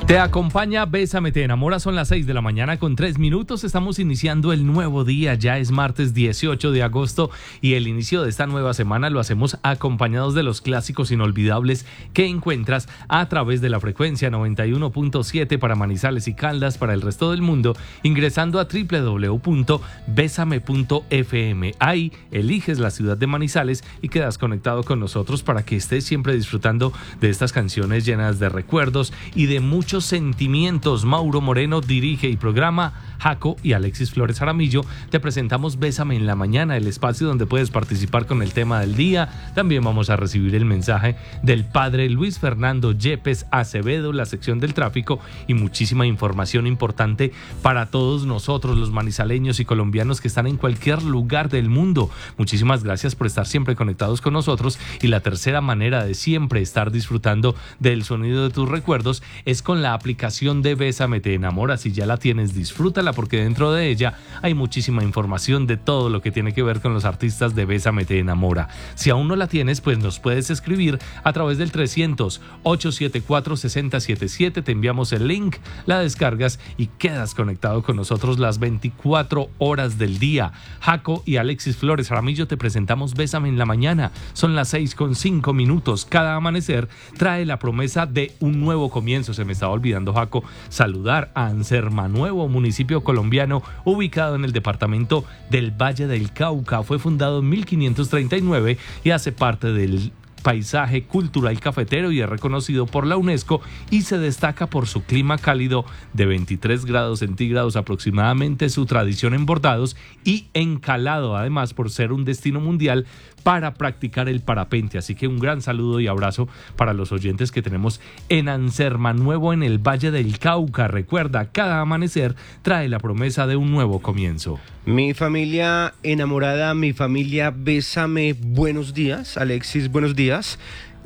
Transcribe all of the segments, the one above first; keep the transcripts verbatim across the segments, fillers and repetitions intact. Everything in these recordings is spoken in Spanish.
Te acompaña Bésame, te enamora. Son las seis de la mañana con tres minutos. Estamos iniciando el nuevo día. Ya es martes dieciocho de agosto y el inicio de esta nueva semana lo hacemos acompañados de los clásicos inolvidables que encuentras a través de la frecuencia noventa y uno punto siete para Manizales y Caldas para el resto del mundo, ingresando a doble u doble u doble u punto bésame punto efe eme. Ahí eliges la ciudad de Manizales y quedas conectado con nosotros para que estés siempre disfrutando de estas canciones llenas de recuerdos y de muchos sentimientos. Mauro Moreno dirige y programa, Jaco y Alexis Flores Jaramillo te presentamos Bésame en la Mañana, el espacio donde puedes participar con el tema del día. También vamos a recibir el mensaje del padre Luis Fernando Yepes Acevedo, la sección del tráfico y muchísima información importante para todos nosotros, los manizaleños y colombianos que están en cualquier lugar del mundo. Muchísimas gracias por estar siempre conectados con nosotros. Y la tercera manera de siempre estar disfrutando del sonido de tus recuerdos es con la aplicación de Bésame te enamora. Si ya la tienes, disfrútala, porque dentro de ella hay muchísima información de todo lo que tiene que ver con los artistas de Bésame te enamora. Si aún no la tienes, pues nos puedes escribir a través del trescientos, ochocientos setenta y cuatro, sesenta setenta y siete. Te enviamos el link, la descargas y quedas conectado con nosotros las veinticuatro horas del día. Jaco y Alexis Flores Jaramillo te presentamos Bésame en la Mañana. Son las seis con cinco minutos. Cada amanecer trae la promesa de un nuevo comienzo. Se me estaba olvidando, Jaco, saludar a Ansermanuevo, municipio colombiano ubicado en el departamento del Valle del Cauca. Fue fundado en mil quinientos treinta y nueve y hace parte del paisaje cultural cafetero y es reconocido por la UNESCO y se destaca por su clima cálido de veintitrés grados centígrados aproximadamente, su tradición en bordados y encalado, además por ser un destino mundial para practicar el parapente. Así que un gran saludo y abrazo para los oyentes que tenemos en Ansermanuevo, en el Valle del Cauca. Recuerda, cada amanecer trae la promesa de un nuevo comienzo. Mi familia enamorada, mi familia Bésame, buenos días. Alexis, buenos días.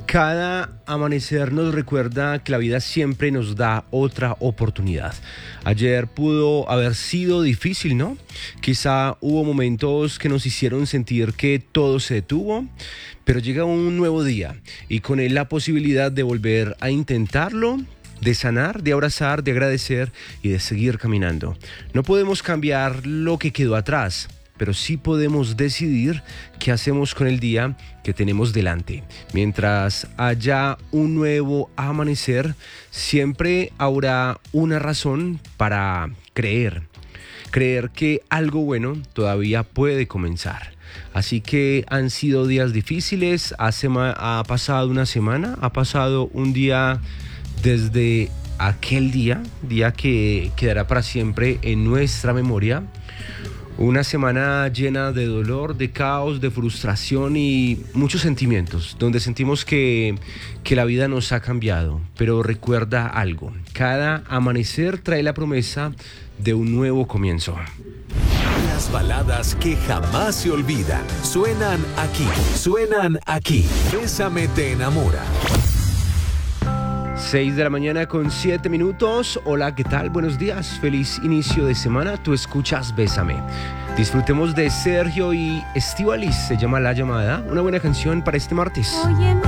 Cada amanecer nos recuerda que la vida siempre nos da otra oportunidad. Ayer pudo haber sido difícil, ¿no? Quizá hubo momentos que nos hicieron sentir que todo se detuvo, pero llega un nuevo día y con él la posibilidad de volver a intentarlo, de sanar, de abrazar, de agradecer y de seguir caminando. No podemos cambiar lo que quedó atrás, pero sí podemos decidir qué hacemos con el día que tenemos delante. Mientras haya un nuevo amanecer, siempre habrá una razón para creer. Creer que algo bueno todavía puede comenzar. Así que han sido días difíciles, ha, sema- ha pasado una semana, ha pasado un día desde aquel día, día que quedará para siempre en nuestra memoria. Una semana llena de dolor, de caos, de frustración y muchos sentimientos, donde sentimos que, que la vida nos ha cambiado. Pero recuerda algo, cada amanecer trae la promesa de un nuevo comienzo. Las baladas que jamás se olvidan, suenan aquí, suenan aquí. Bésame te enamora. seis de la mañana con siete minutos. Hola, ¿qué tal? Buenos días. Feliz inicio de semana. Tú escuchas Bésame. Disfrutemos de Sergio y Estíbaliz. Se llama La Llamada. Una buena canción para este martes. Oye,